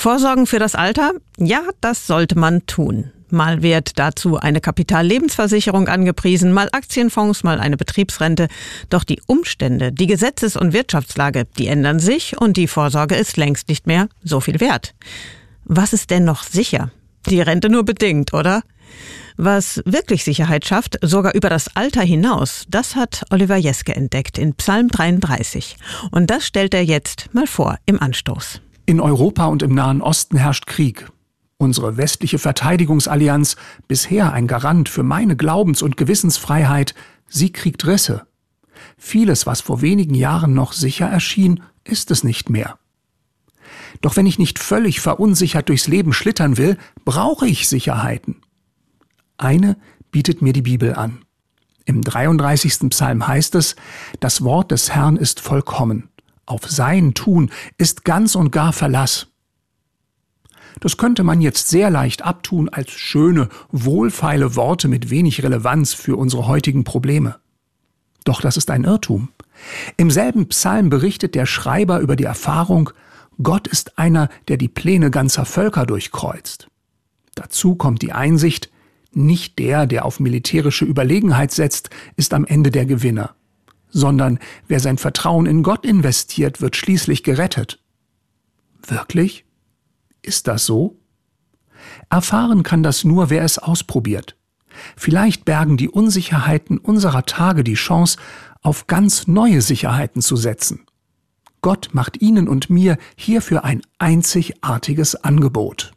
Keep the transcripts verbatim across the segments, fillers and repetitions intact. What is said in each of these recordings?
Vorsorgen für das Alter? Ja, das sollte man tun. Mal wird dazu eine Kapitallebensversicherung angepriesen, mal Aktienfonds, mal eine Betriebsrente. Doch die Umstände, die Gesetzes- und Wirtschaftslage, die ändern sich und die Vorsorge ist längst nicht mehr so viel wert. Was ist denn noch sicher? Die Rente nur bedingt, oder? Was wirklich Sicherheit schafft, sogar über das Alter hinaus, das hat Oliver Jeske entdeckt in Psalm dreiunddreißig. Und das stellt er jetzt mal vor im Anstoß. In Europa und im Nahen Osten herrscht Krieg. Unsere westliche Verteidigungsallianz, bisher ein Garant für meine Glaubens- und Gewissensfreiheit, sie kriegt Risse. Vieles, was vor wenigen Jahren noch sicher erschien, ist es nicht mehr. Doch wenn ich nicht völlig verunsichert durchs Leben schlittern will, brauche ich Sicherheiten. Eine bietet mir die Bibel an. Im dreiunddreißigsten Psalm heißt es: Das Wort des Herrn ist vollkommen. Auf sein Tun ist ganz und gar Verlass. Das könnte man jetzt sehr leicht abtun als schöne, wohlfeile Worte mit wenig Relevanz für unsere heutigen Probleme. Doch das ist ein Irrtum. Im selben Psalm berichtet der Schreiber über die Erfahrung, Gott ist einer, der die Pläne ganzer Völker durchkreuzt. Dazu kommt die Einsicht, nicht der, der auf militärische Überlegenheit setzt, ist am Ende der Gewinner, sondern wer sein Vertrauen in Gott investiert, wird schließlich gerettet. Wirklich? Ist das so? Erfahren kann das nur, wer es ausprobiert. Vielleicht bergen die Unsicherheiten unserer Tage die Chance, auf ganz neue Sicherheiten zu setzen. Gott macht Ihnen und mir hierfür ein einzigartiges Angebot.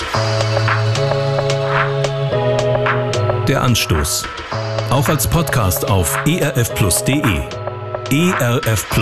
Der Anstoß. Auch als Podcast auf e r f plus punkt d e. E R F Plus.